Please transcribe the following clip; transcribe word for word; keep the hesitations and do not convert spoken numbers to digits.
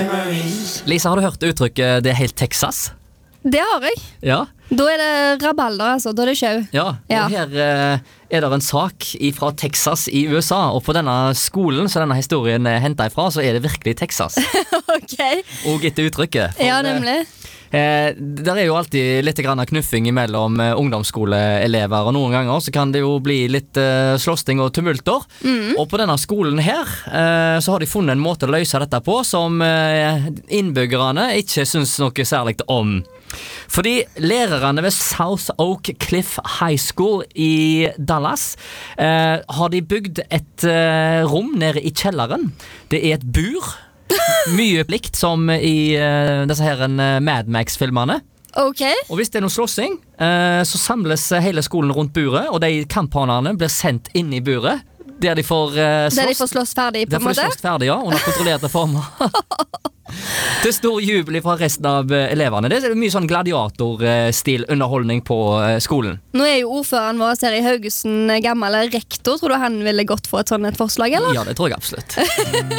memories. Lisa, har du hørt uttrykket det er helt Texas? Det har jeg. Ja. Da er det rabalder, altså. Da er det sjau. Ja, og Ja. her eh, er det en sak fra Texas i U S A, og på denne skolen så denne historien er hentet ifra, så er det virkelig Texas. Ok. Og etter uttrykket. For, Ja, nemlig. Eh, der er jo alltid litt grann knuffing mellom eh, ungdomsskoleelever, og noen ganger så kan det jo bli litt eh, slåssing og tumulter. Mm. Og på denne skolen her eh, så har de funnet en måte å løse dette på som eh, innbyggerne ikke synes noe særlig om. Fordi lærerne ved South Oak Cliff High School i Dallas eh, har de bygd et eh, rom nede i kjelleren. Det er et bur. Mye plikt som i uh, disse her uh, Mad Max-filmene. Ok. Og hvis det er noe slåssing, uh, så samles hele skolen rundt buret, og de kamphanerne blir sendt inn i buret, der de får uh, slåss. Der de får slåss ferdig, på Der en får de måte? slåss ferdig, ja, under kontrollerte former. Til stor jubel fra resten av uh, elevene. Det er mye sånn gladiatorstil underholdning på uh, skolen. Nå er jo ordføreren vår her i Haugesund gammel rektor. Tror du han ville gått for et sånt et forslag, eller? Ja, det tror jeg absolutt.